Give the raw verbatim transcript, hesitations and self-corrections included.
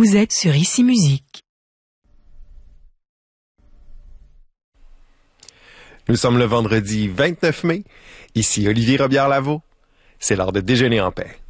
Vous êtes sur Ici Musique. Nous sommes le vendredi vingt-neuf mai. Ici Olivier Robillard-Lavaux. C'est l'heure de déjeuner en paix.